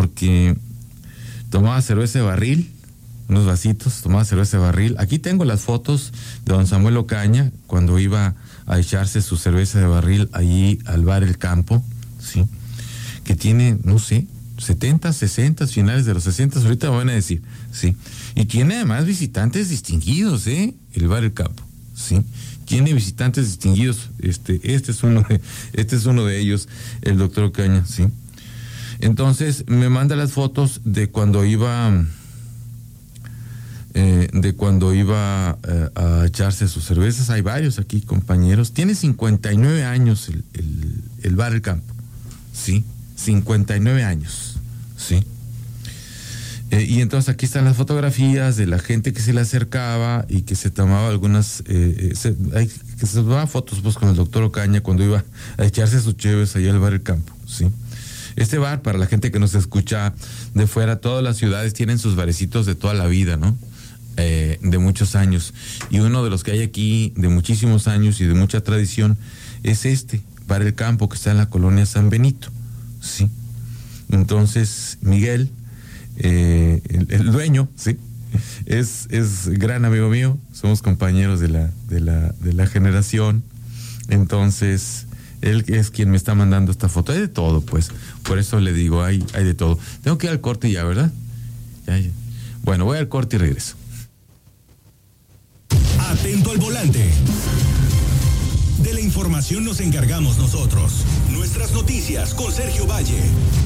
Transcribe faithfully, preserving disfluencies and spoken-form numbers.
porque tomaba cerveza de barril, unos vasitos, tomaba cerveza de barril. Aquí tengo las fotos de don Samuel Ocaña cuando iba a echarse su cerveza de barril allí al bar El Campo, ¿sí? Que tiene, no sé, setenta, sesenta, finales de los sesenta, ahorita me van a decir, ¿sí? Y tiene además visitantes distinguidos, ¿eh? El bar El Campo, ¿sí? Tiene visitantes distinguidos, este, este es uno de, este es uno de ellos, el doctor Ocaña, ¿sí? Entonces me manda las fotos de cuando iba eh, de cuando iba eh, a echarse sus cervezas. Hay varios aquí, compañeros. Tiene cincuenta y nueve años el, el, el bar El Campo, sí, cincuenta y nueve años, sí. Eh, y entonces aquí están las fotografías de la gente que se le acercaba y que se tomaba algunas, eh, se, hay, que se tomaba fotos pues con el doctor Ocaña cuando iba a echarse sus cheves allá al bar El Campo, sí. Este bar, para la gente que nos escucha de fuera, todas las ciudades tienen sus barecitos de toda la vida, ¿no? Eh, de muchos años. Y uno de los que hay aquí de muchísimos años y de mucha tradición es este, Bar El Campo, que está en la colonia San Benito, ¿sí? Entonces, Miguel, eh, el, el dueño, ¿sí? Es, es gran amigo mío, somos compañeros de la, de la, de la generación. Entonces, él es quien me está mandando esta foto. Hay de todo, pues. Por eso le digo, hay, hay de todo. Tengo que ir al corte ya, ¿verdad? Ya, ya. Bueno, voy al corte y regreso. Atento al volante. De la información nos encargamos nosotros. Nuestras noticias con Sergio Valle.